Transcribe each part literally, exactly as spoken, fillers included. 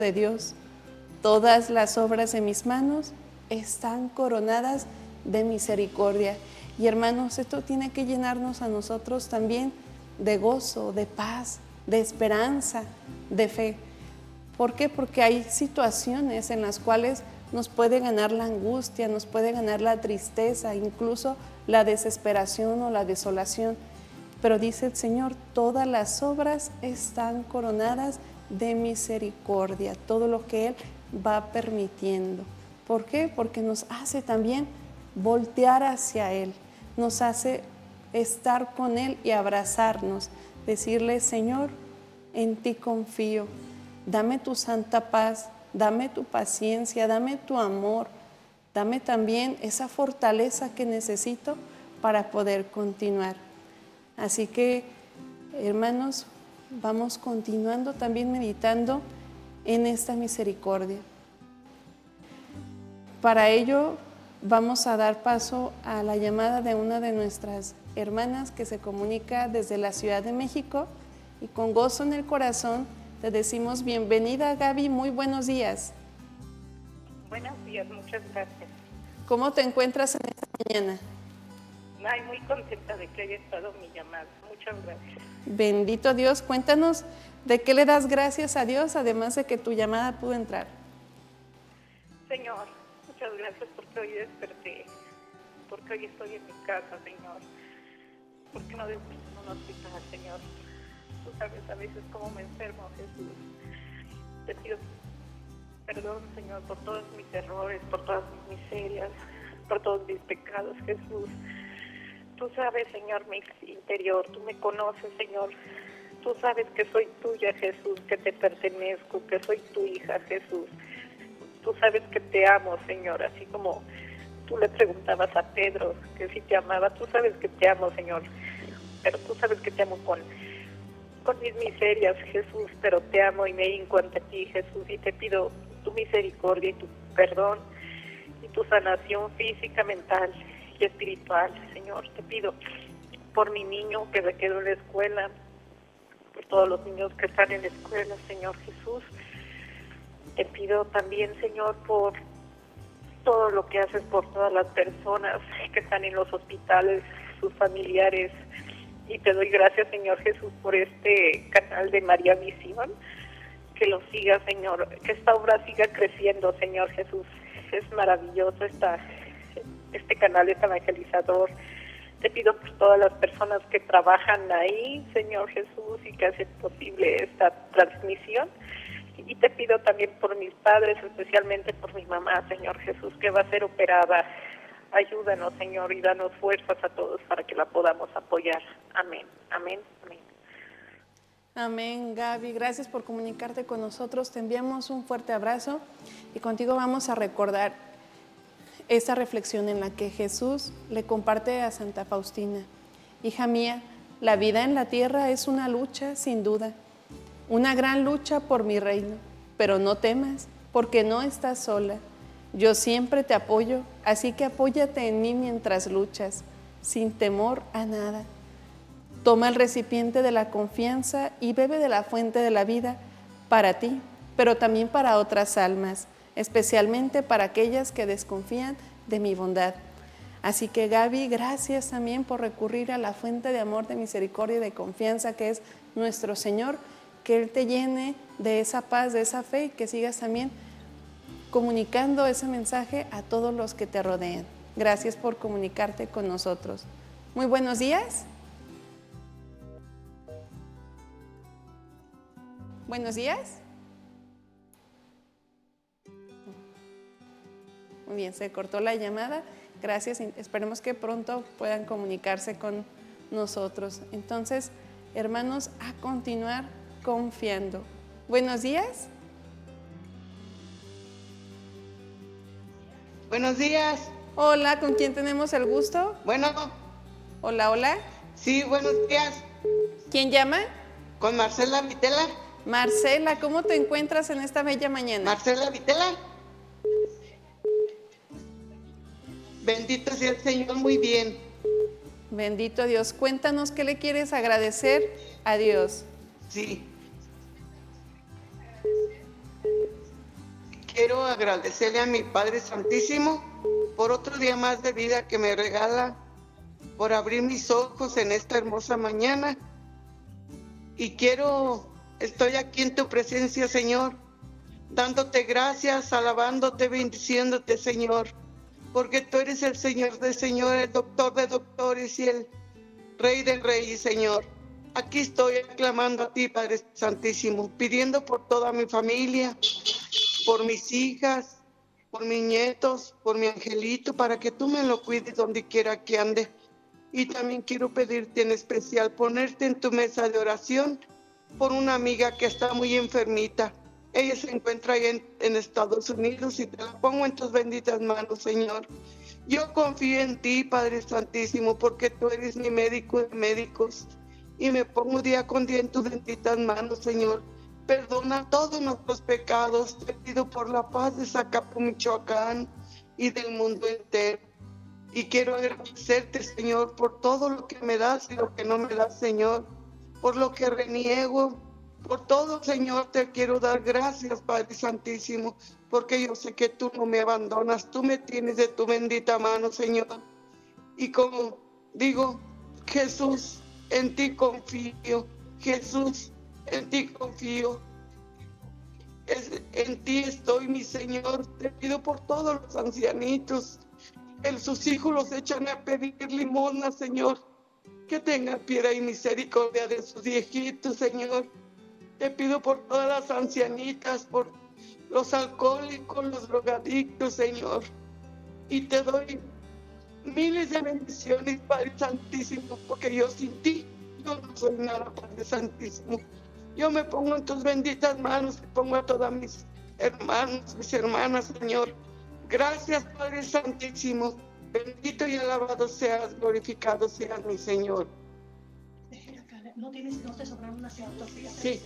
de Dios. Todas las obras de mis manos están coronadas de misericordia. Y hermanos, esto tiene que llenarnos a nosotros también de gozo, de paz, de esperanza, de fe. ¿Por qué? Porque hay situaciones en las cuales nos puede ganar la angustia, nos puede ganar la tristeza, incluso la desesperación o la desolación. Pero dice el Señor, todas las obras están coronadas de misericordia, todo lo que Él va permitiendo. ¿Por qué? Porque nos hace también voltear hacia Él, nos hace estar con Él y abrazarnos, decirle, Señor, en ti confío, dame tu santa paz, dame tu paciencia, dame tu amor, dame también esa fortaleza que necesito para poder continuar. Así que, hermanos, vamos continuando también meditando en esta misericordia. Para ello, vamos a dar paso a la llamada de una de nuestras hermanas que se comunica desde la Ciudad de México, y con gozo en el corazón te decimos bienvenida, Gaby, muy buenos días. Buenos días, muchas gracias. ¿Cómo te encuentras en esta mañana? Ay, muy contenta de que haya estado mi llamada. Muchas gracias. Bendito Dios, cuéntanos de qué le das gracias a Dios, además de que tu llamada pudo entrar. Señor, muchas gracias porque hoy desperté, porque hoy estoy en mi casa, Señor, porque no desperté en un hospital, Señor. Tú sabes a veces cómo me enfermo, Jesús. Te pido perdón, Señor, por todos mis errores, por todas mis miserias, por todos mis pecados, Jesús. Tú sabes, Señor, mi interior, tú me conoces, Señor. Tú sabes que soy tuya, Jesús, que te pertenezco, que soy tu hija, Jesús. Tú sabes que te amo, Señor, así como tú le preguntabas a Pedro que si te amaba. Tú sabes que te amo, Señor, pero tú sabes que te amo con, con mis miserias, Jesús, pero te amo y me hinco ante ti, Jesús, y te pido tu misericordia y tu perdón y tu sanación física, mental y espiritual, Señor. Te pido por mi niño que se quedó en la escuela, por todos los niños que están en la escuela, Señor Jesús. Te pido también, Señor, por todo lo que haces por todas las personas que están en los hospitales, sus familiares. Y te doy gracias, Señor Jesús, por este canal de María Visión. Que lo siga, Señor, que esta obra siga creciendo, Señor Jesús. Es maravilloso esta, este canal, es evangelizador. Te pido por todas las personas que trabajan ahí, Señor Jesús, y que hacen posible esta transmisión. Y te pido también por mis padres, especialmente por mi mamá, Señor Jesús, que va a ser operada. Ayúdanos, Señor, y danos fuerzas a todos para que la podamos apoyar. Amén, amén, amén. Amén, Gaby, gracias por comunicarte con nosotros. Te enviamos un fuerte abrazo y contigo vamos a recordar esa reflexión en la que Jesús le comparte a Santa Faustina. Hija mía, la vida en la tierra es una lucha, sin duda, una gran lucha por mi reino, pero no temas, porque no estás sola. Yo siempre te apoyo, así que apóyate en mí mientras luchas, sin temor a nada. Toma el recipiente de la confianza y bebe de la fuente de la vida para ti, pero también para otras almas, especialmente para aquellas que desconfían de mi bondad. Así que, Gaby, gracias también por recurrir a la fuente de amor, de misericordia y de confianza que es nuestro Señor, que Él te llene de esa paz, de esa fe, y que sigas también comunicando ese mensaje a todos los que te rodean. Gracias por comunicarte con nosotros. Muy buenos días. Buenos días. Muy bien, se cortó la llamada. Gracias. Esperemos que pronto puedan comunicarse con nosotros. Entonces, hermanos, a continuar confiando. Buenos días. Buenos días. Hola, ¿con quién tenemos el gusto? Bueno. Hola, hola. Sí, buenos días. ¿Quién llama? Con Marcela Vitela. Marcela, ¿cómo te encuentras en esta bella mañana? Marcela Vitela. Bendito sea el Señor, muy bien. Bendito Dios. Cuéntanos qué le quieres agradecer a Dios. Sí. quiero agradecerle a mi Padre Santísimo por otro día más de vida que me regala, por abrir mis ojos en esta hermosa mañana. Y quiero, estoy aquí en tu presencia, Señor, dándote gracias, alabándote, bendiciéndote, Señor, porque tú eres el Señor de señores, el doctor de doctores y el Rey de reyes, Señor. Aquí estoy aclamando a ti, Padre Santísimo, pidiendo por toda mi familia, por mis hijas, por mis nietos, por mi angelito, para que tú me lo cuides donde quiera que ande. Y también quiero pedirte en especial, ponerte en tu mesa de oración por una amiga que está muy enfermita. Ella se encuentra ahí en, en Estados Unidos y te la pongo en tus benditas manos, Señor. Yo confío en ti, Padre Santísimo, porque tú eres mi médico de médicos. Y me pongo día con día en tus benditas manos, Señor. Perdona todos nuestros pecados. Te pido por la paz de Zacapu, Michoacán y del mundo entero. Y quiero agradecerte, Señor, por todo lo que me das y lo que no me das, Señor. Por lo que reniego, por todo, Señor, te quiero dar gracias, Padre Santísimo, porque yo sé que tú no me abandonas, tú me tienes de tu bendita mano, Señor. Y como digo, Jesús, en ti confío, Jesús, en ti confío. Es, en ti estoy, mi Señor. Te pido por todos los ancianitos. El, sus hijos los echan a pedir limosna, Señor. Que tengan piedad y misericordia de sus viejitos, Señor. Te pido por todas las ancianitas, por los alcohólicos, los drogadictos, Señor. Y te doy miles de bendiciones, Padre Santísimo, porque yo sin ti, yo no soy nada, Padre Santísimo. Yo me pongo en tus benditas manos, te pongo a todas mis hermanos, mis hermanas, Señor. Gracias, Padre Santísimo. Bendito y alabado seas, glorificado seas, mi Señor. ¿No tienes, no te sobraron unas tortillas? Sí.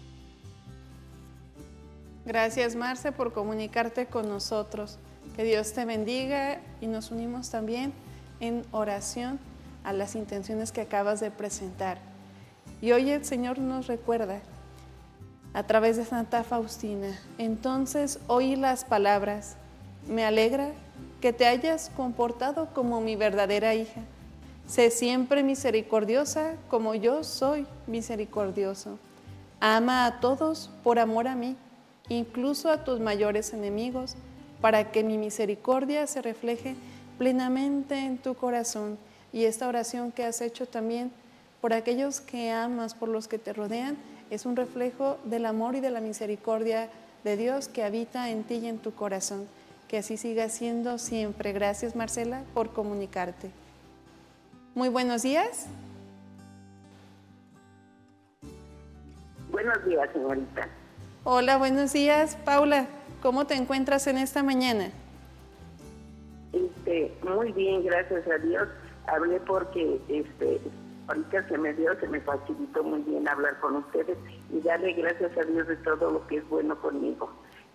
Gracias, Marce, por comunicarte con nosotros. Que Dios te bendiga y nos unimos también en oración a las intenciones que acabas de presentar. Y hoy el Señor nos recuerda a través de Santa Faustina. Entonces oí las palabras: me alegra que te hayas comportado como mi verdadera hija. Sé siempre misericordiosa como yo soy misericordioso. Ama a todos por amor a mí, incluso a tus mayores enemigos, para que mi misericordia se refleje plenamente en tu corazón. Y esta oración que has hecho también por aquellos que amas, por los que te rodean, es un reflejo del amor y de la misericordia de Dios que habita en ti y en tu corazón. Que así siga siendo siempre. Gracias, Marcela, por comunicarte. Muy buenos días. Buenos días, señorita. Hola, buenos días. Paula, ¿cómo te encuentras en esta mañana? Este, muy bien, gracias a Dios. Hablé porque este, ahorita se me dio, se me facilitó muy bien hablar con ustedes y darle gracias a Dios de todo lo que es bueno conmigo.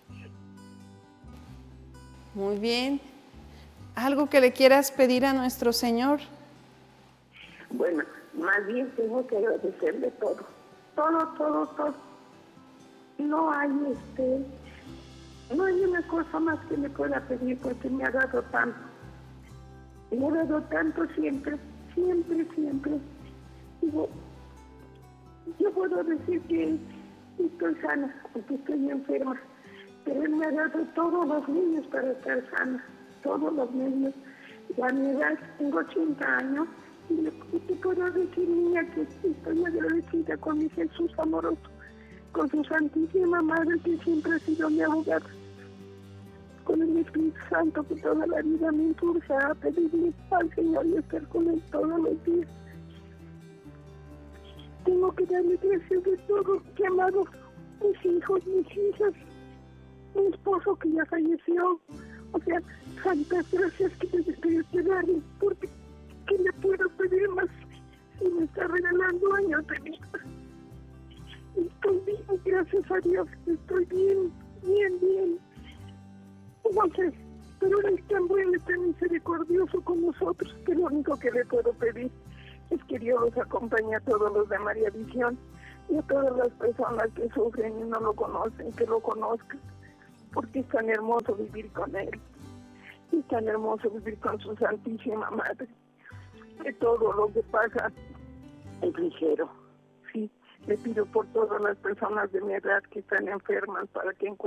Muy bien. ¿Algo que le quieras pedir a nuestro Señor? Bueno, más bien tengo que agradecerle todo. Todo, todo, todo. No hay este, no hay una cosa más que le pueda pedir porque me ha dado tanto. Me ha dado tanto siempre, siempre, siempre. Digo, yo puedo decir que estoy sana, aunque estoy enferma, pero Él me ha dado todos los medios para estar sana, todos los medios. Y a mi edad, tengo ochenta años, y le, te puedo decir, niña, que estoy agradecida con mi Jesús amoroso, con su Santísima Madre, que siempre ha sido mi abogada, con el Espíritu Santo, que toda la vida me impulsa a pedirle al Señor y estar con Él todos los días. Tengo que darle gracias de todo, que amado, mis hijos, mis hijas, mi esposo que ya falleció. O sea, santas gracias que te tengo que darle, porque ¿qué le puedo pedir más si me está regalando años de vida? Estoy bien, gracias a Dios, estoy bien, bien, bien. No sé, pero Él es tan bueno y tan misericordioso con nosotros, que lo único que le puedo pedir es que Dios los acompañe a todos los de María Visión y a todas las personas que sufren y no lo conocen, que lo conozcan. porque es tan hermoso vivir con Él. Es tan hermoso vivir con su Santísima Madre. Que todo lo que pasa es ligero. Sí, le pido por todas las personas de mi edad que están enfermas para que encuentren